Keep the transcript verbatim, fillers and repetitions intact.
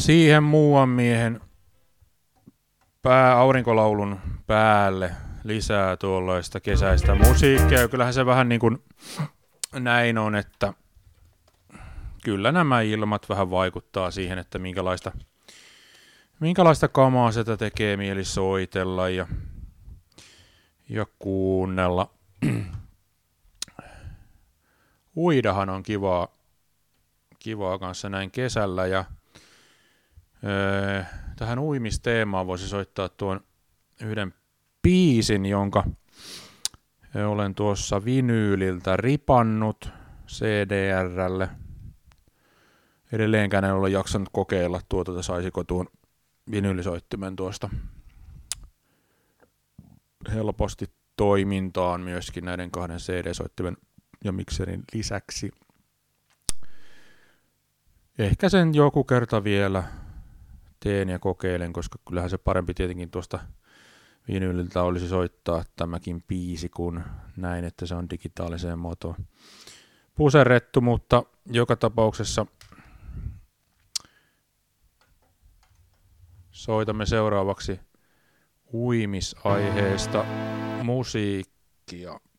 siihen muuan miehen pää aurinkolaulun päälle lisää tuollaista kesäistä musiikkia. Kyllähän se vähän niin kuin näin on, että kyllä nämä ilmat vähän vaikuttaa siihen, että minkälaista, minkälaista kamaa sitä tekee mieli soitella ja, ja kuunnella. Uidahan on kivaa, kivaa kanssa näin kesällä ja öö, tähän uimisteemaan voisi soittaa tuon yhden biisin, jonka olen tuossa vinyyliltä ripannut C D R:lle. Edelleenkään en ole jaksanut kokeilla tuota, että saisiko tuon vinyylisoittimen tuosta helposti toimintaan myöskin näiden kahden C D-soittimen ja mikserin lisäksi. Ehkä sen joku kerta vielä teen ja kokeilen, koska kyllähän se parempi tietenkin tuosta vinyyliltä olisi soittaa tämäkin biisi kuin näin, että se on digitaaliseen muotoon puserrettu, mutta joka tapauksessa soitamme seuraavaksi uimisaiheesta musiikkia.